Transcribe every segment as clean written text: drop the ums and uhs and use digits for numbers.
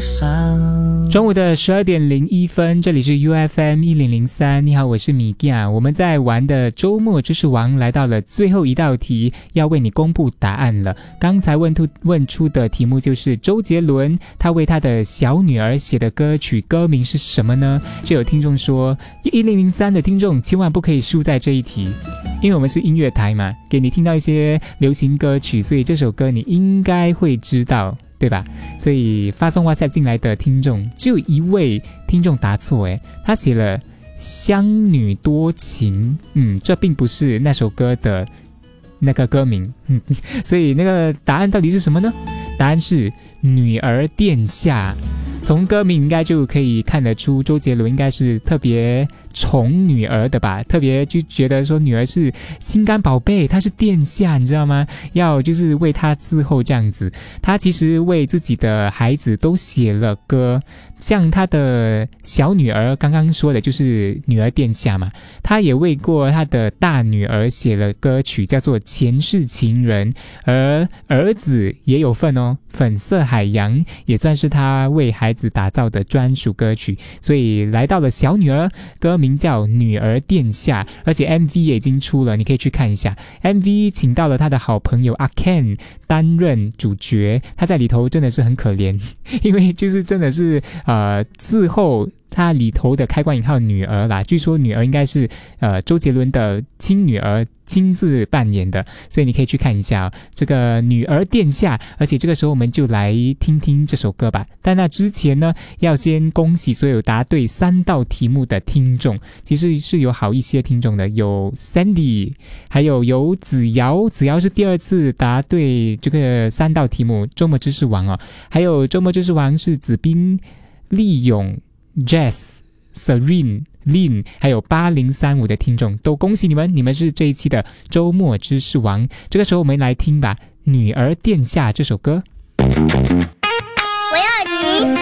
中午的12:01，这里是 UFM1003。你好，我是米娅。我们在玩的周末知识王来到了最后一道题，要为你公布答案了。刚才问出的题目就是周杰伦他为他的小女儿写的歌曲，歌名是什么呢？就有听众说1003的听众千万不可以输在这一题，因为我们是音乐台嘛，给你听到一些流行歌曲，所以这首歌你应该会知道，对吧？所以发送 WhatsApp 进来的听众只有一位听众答错，他写了乡女多情，这并不是那首歌的那个歌名，所以那个答案到底是什么呢？答案是女儿殿下。从歌名应该就可以看得出周杰伦应该是特别宠女儿的吧，特别就觉得说女儿是心肝宝贝，她是殿下，你知道吗？要就是为她伺候这样子。他其实为自己的孩子都写了歌，像他的小女儿刚刚说的就是女儿殿下嘛，他也为过他的大女儿写了歌曲叫做前世情人，而儿子也有份哦，粉色海洋也算是他为孩子打造的专属歌曲，所以来到了小女儿，歌名叫女儿殿下，而且 MV 也已经出了，你可以去看一下。 MV 请到了他的好朋友阿 Ken 担任主角，他在里头真的是很可怜，因为就是真的是伺候他里头的开关引号女儿啦，据说女儿应该是周杰伦的亲女儿亲自扮演的，所以你可以去看一下这个女儿殿下。而且这个时候我们就来听听这首歌吧。但那之前呢，要先恭喜所有答对3道题目的听众，其实是有好一些听众的，有 Sandy， 还有子瑶是第2次答对这个3道题目，周末知识王哦。还有周末知识王是子斌、利勇、Jess、Serene、Lin 还有8035的听众，都恭喜你们，你们是这一期的周末知识王。这个时候我们来听吧，女儿殿下这首歌。 我要你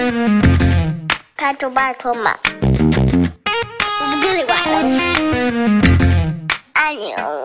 拜托嘛，我不跟你玩了，爱你。